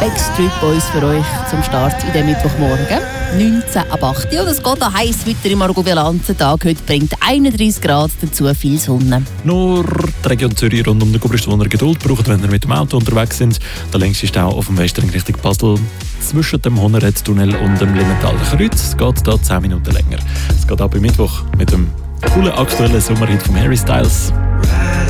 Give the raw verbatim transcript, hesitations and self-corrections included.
Backstreet Boys für euch zum Start in den Mittwochmorgen. neunzehn ab acht. Und es geht auch heiß weiter im Argobilanzentag. Heute bringt einunddreißig Grad, dazu viel Sonne. Nur die Region Zürich rund um den Gubrist, wo ihr Geduld braucht, wenn ihr mit dem Auto unterwegs sind. Der längste Stau auf dem Westring Richtung Basel zwischen dem Honnerettunnel und dem Limentaler Kreuz. Es geht da zehn Minuten länger. Es geht ab am Mittwoch mit dem coolen aktuellen Sommerhit von Harry Styles.